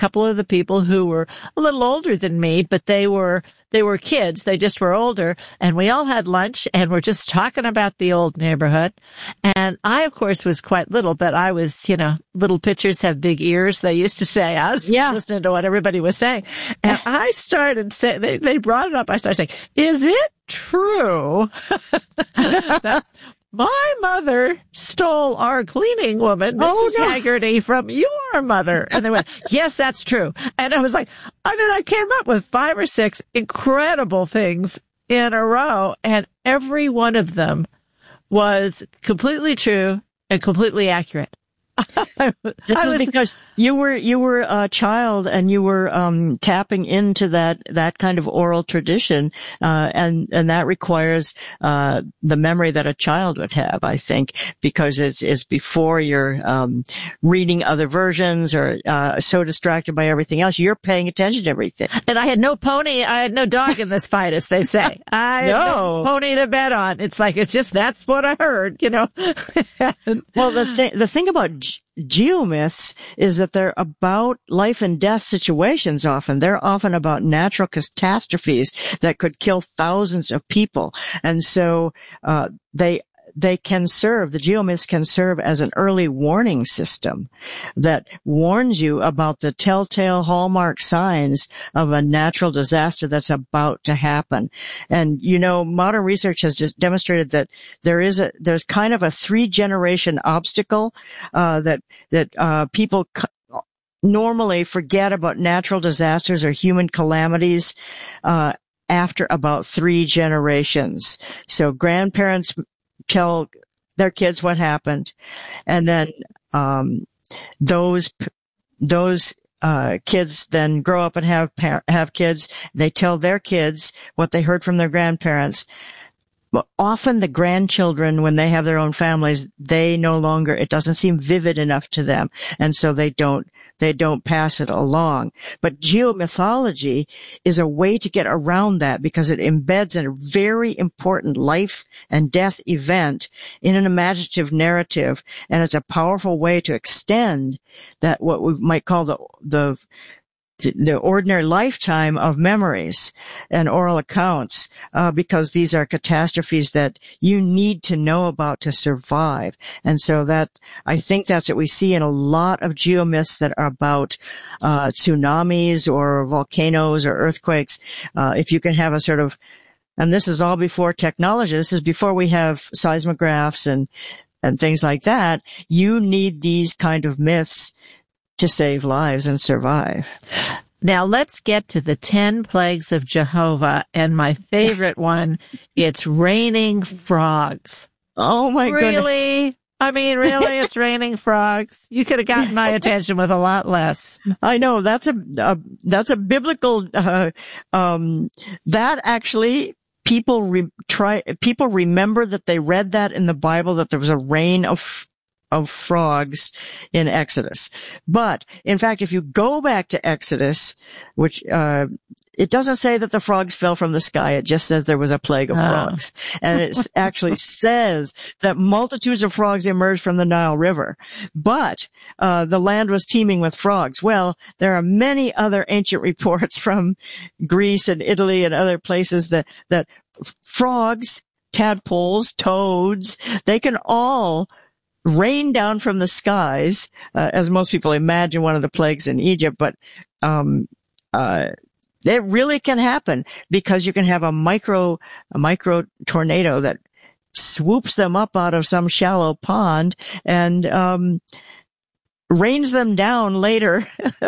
couple of the people who were a little older than me, but they were kids. They just were older. And we all had lunch and we're just talking about the old neighborhood. And I, of course, was quite little, but I was, little pitchers have big ears. They used to say, I was listening to what everybody was saying. And I started saying, they brought it up. I started saying, is it true that my mother stole our cleaning woman, Mrs. Haggerty, from your mother? And they went, yes, that's true. And I was like, I came up with 5 or 6 incredible things in a row, and every one of them was completely true and completely accurate. This is because you were a child and you were tapping into that kind of oral tradition, and that requires the memory that a child would have, I think, because it's before you're reading other versions or so distracted by everything else. You're paying attention to everything. And I had no pony, I had no dog in this fight, as they say. I had no pony to bet on. It's like, that's what I heard, Well, the thing about geomyths is that they're about life and death situations often. They're often about natural catastrophes that could kill thousands of people. And so, the geomyths can serve as an early warning system that warns you about the telltale hallmark signs of a natural disaster that's about to happen. And, modern research has just demonstrated that there's kind of a 3-generation obstacle, that people normally forget about natural disasters or human calamities, after about 3 generations. So grandparents tell their kids what happened, and then those kids then grow up and have kids. They tell their kids what they heard from their grandparents. But often the grandchildren, when they have their own families, it doesn't seem vivid enough to them, and so they don't pass it along. But geomythology is a way to get around that because it embeds a very important life and death event in an imaginative narrative, and it's a powerful way to extend that, what we might call the ordinary lifetime of memories and oral accounts, because these are catastrophes that you need to know about to survive. And so I think that's what we see in a lot of geomyths that are about tsunamis or volcanoes or earthquakes. If you can have a sort of, and this is all before technology, this is before we have seismographs and things like that, you need these kind of myths to save lives and survive. Now let's get to the 10 plagues of Jehovah, and my favorite one, it's raining frogs. Oh my goodness. Really? I mean, really, it's raining frogs. You could have gotten my attention with a lot less. I know, that's a biblical, that actually, people remember that they read that in the Bible, that there was a rain of frogs in Exodus. But in fact, if you go back to Exodus, which, it doesn't say that the frogs fell from the sky. It just says there was a plague of frogs. And it actually says that multitudes of frogs emerged from the Nile River. But, the land was teeming with frogs. Well, there are many other ancient reports from Greece and Italy and other places that frogs, tadpoles, toads, they can all rain down from the skies, as most people imagine one of the plagues in Egypt, but it really can happen because you can have a micro tornado that swoops them up out of some shallow pond and rains them down later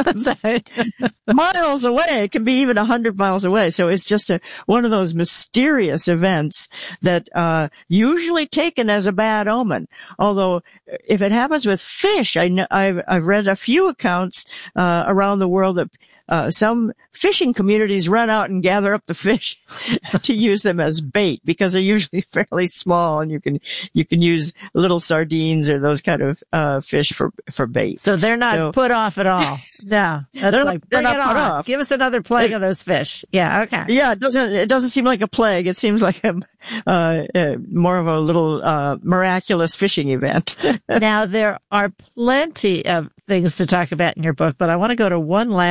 miles away. It can be even 100 miles away. So it's just one of those mysterious events that usually taken as a bad omen. Although if it happens with fish, I've read a few accounts around the world that some fishing communities run out and gather up the fish to use them as bait because they're usually fairly small, and you can use little sardines or those kind of fish for bait. So they're not put off at all. No, that's bring it on. Give us another plague of those fish. Yeah, okay. Yeah, it doesn't seem like a plague. It seems like more of a little miraculous fishing event. Now there are plenty of things to talk about in your book, but I want to go to one last